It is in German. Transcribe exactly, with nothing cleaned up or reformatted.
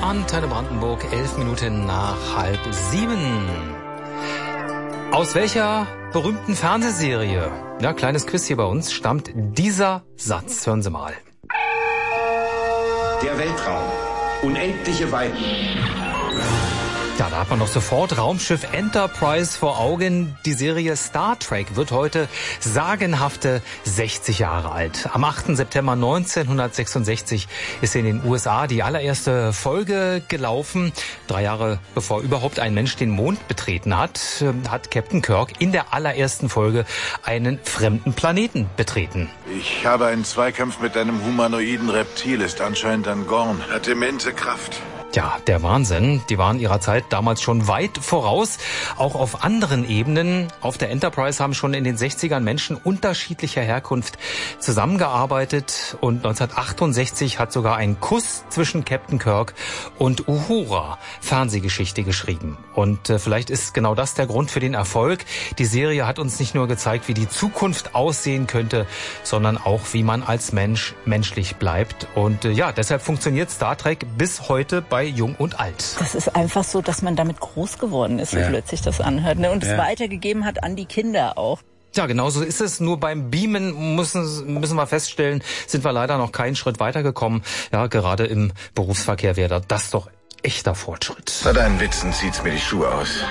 Antenne Brandenburg, elf Minuten nach halb sieben. Aus welcher berühmten Fernsehserie, ja, kleines Quiz hier bei uns, stammt dieser Satz? Hören Sie mal. Der Weltraum. Unendliche Weiten. Ja, da hat man doch sofort Raumschiff Enterprise vor Augen. Die Serie Star Trek wird heute sagenhafte sechzig Jahre alt. Am achten September neunzehnhundertsechsundsechzig ist in den U S A die allererste Folge gelaufen. Drei Jahre bevor überhaupt ein Mensch den Mond betreten hat, hat Captain Kirk in der allerersten Folge einen fremden Planeten betreten. Ich habe einen Zweikampf mit einem humanoiden Reptil, ist anscheinend ein Gorn. Hat immense Kraft. Ja, der Wahnsinn. Die waren ihrer Zeit damals schon weit voraus. Auch auf anderen Ebenen. Auf der Enterprise haben schon in den sechzigern Menschen unterschiedlicher Herkunft zusammengearbeitet. Und neunzehnhundertachtundsechzig hat sogar ein Kuss zwischen Captain Kirk und Uhura Fernsehgeschichte geschrieben. Und äh, vielleicht ist genau das der Grund für den Erfolg. Die Serie hat uns nicht nur gezeigt, wie die Zukunft aussehen könnte, sondern auch, wie man als Mensch menschlich bleibt. Und äh, ja, deshalb funktioniert Star Trek bis heute bei Jung und Alt. Das ist einfach so, dass man damit groß geworden ist, so ja. plötzlich das anhört, ne? Und es ja. weitergegeben hat an die Kinder auch. Ja, genau so ist es. Nur beim Beamen müssen, müssen wir feststellen, sind wir leider noch keinen Schritt weitergekommen. Ja, gerade im Berufsverkehr wäre das doch echter Fortschritt. Bei deinen Witzen zieht's mir die Schuhe aus.